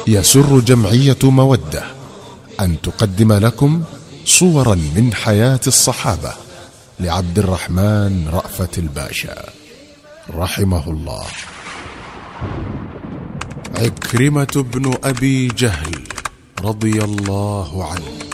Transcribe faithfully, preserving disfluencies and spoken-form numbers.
يسر جمعية مودة أن تقدم لكم صورا من حياة الصحابة لعبد الرحمن رأفت الباشا رحمه الله. عكرمة بن أبي جهل رضي الله عنه